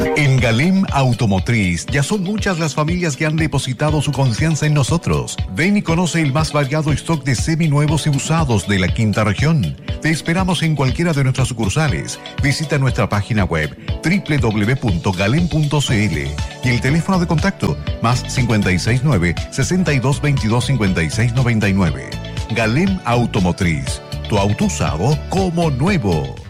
En Galem Automotriz ya son muchas las familias que han depositado su confianza en nosotros. Ven y conoce el más variado stock de seminuevos y usados de la quinta región. Te esperamos en cualquiera de nuestras sucursales. Visita nuestra página web www.galem.cl y el teléfono de contacto +569 6222 5699. Galem Automotriz, tu auto usado como nuevo.